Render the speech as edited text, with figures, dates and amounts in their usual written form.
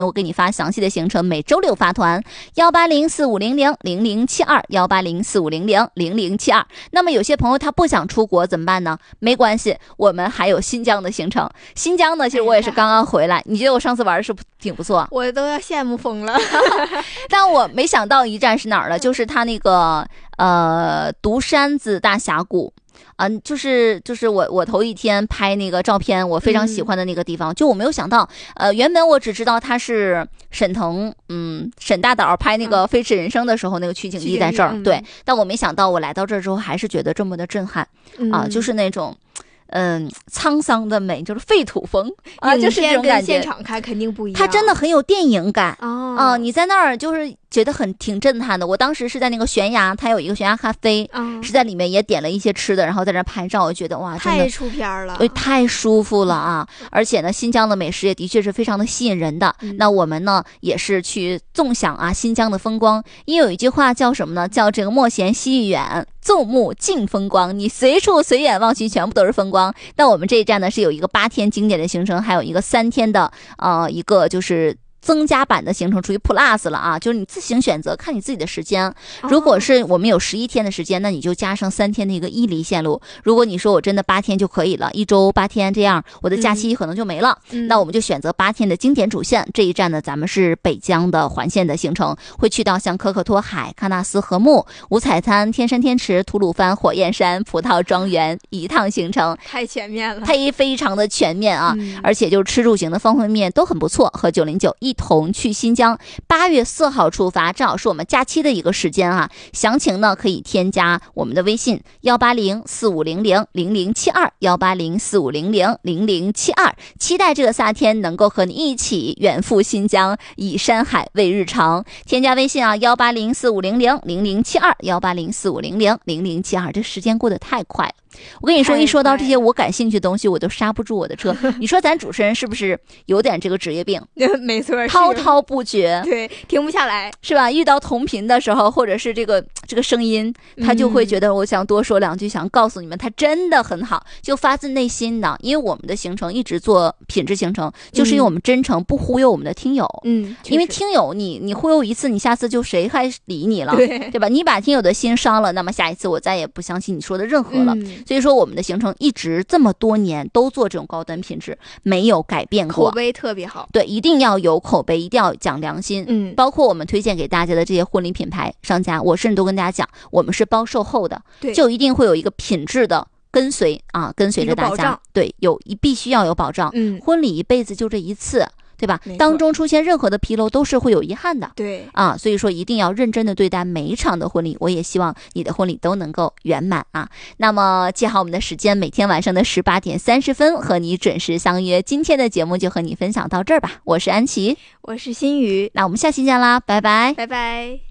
我给你发详细的行程，每周六发团18045000072，18045000072。那么有些朋友他不想出国怎么办呢？没关系，我们还有新疆的行程。新疆呢，其实我也是刚刚回来，你觉得我上次玩是不挺不错？我都要羡慕疯了。 但我没想到一站是哪儿了，就是他那个独山子大峡谷。就是我头一天拍那个照片，我非常喜欢的那个地方，就我没有想到，原本我只知道它是沈大导拍那个《飞驰人生》的时候那个取景地在这儿，对，但我没想到我来到这儿之后还是觉得这么的震撼，就是那种。沧桑的美，就是废土风啊，就是这种感觉。 现场看肯定不一样， 它真的很有电影感你在那儿就是觉得挺震撼的。我当时是在那个悬崖，它有一个悬崖咖啡，是在里面也点了一些吃的，然后在那拍照，我觉得哇，真的太出片了， 太舒服了啊！而且呢，新疆的美食也的确是非常的吸引人的。那我们呢也是去纵享新疆的风光，因为有一句话叫什么呢？叫这个莫嫌西域远，纵目尽风光。你随处随眼望去，全部都是风光。那我们这一站呢是有一个8天经典的行程，还有一个3天的一个就是增加版的行程，属于 plus 了啊，就是你自行选择，看你自己的时间。如果是我们有11天的时间，那你就加上3天的一个伊犁线路。如果你说我真的8天就可以了，1周8天这样，我的假期可能就没了，那我们就选择8天的经典主线。这一站呢，咱们是北疆的环线的行程，会去到像可可托海、喀纳斯禾木、五彩滩、天山天池、吐鲁番、火焰山、葡萄庄园，一趟行程太全面了， 它非常的全面啊，而且就是吃住行的方方面面都很不错。和909一同去新疆，8月4号出发，正好是我们假期的一个时间啊。详情呢可以添加我们的微信18045000072，18045000072，期待这个夏天能够和你一起远赴新疆，以山海为日常。添加微信18045000072，18045000072，这时间过得太快了。我跟你说，一说到这些我感兴趣的东西，我都刹不住我的车。你说咱主持人是不是有点这个职业病？ 没错， 滔滔不绝， 对，停不下来， 是吧？遇到同频的时候，或者是这个声音，他就会觉得我想多说2句，想告诉你们，他真的很好，就发自内心的。因为我们的行程一直做品质行程，就是因为我们真诚，不忽悠我们的听友。因为听友你忽悠一次，你下次就谁还理你了，对吧？你把听友的心伤了，那么下一次我再也不相信你说的任何了。所以说我们的行程一直这么多年都做这种高端品质，没有改变过， 口碑特别好。 对，一定要有口碑，一定要讲良心。包括我们推荐给大家的这些婚礼品牌商家，我甚至都跟大家讲，我们是包售后的，就一定会有一个品质的跟随着大家，对，必须要有保障。婚礼一辈子就这一次，对吧？当中出现任何的纰漏都是会有遗憾的， 对所以说一定要认真的对待每一场的婚礼。我也希望你的婚礼都能够圆满啊。那么记好我们的时间，每天晚上的18点30分和你准时相约。今天的节目就和你分享到这儿吧，我是安琪， 我是心雨， 那我们下期见啦，拜拜， 拜拜。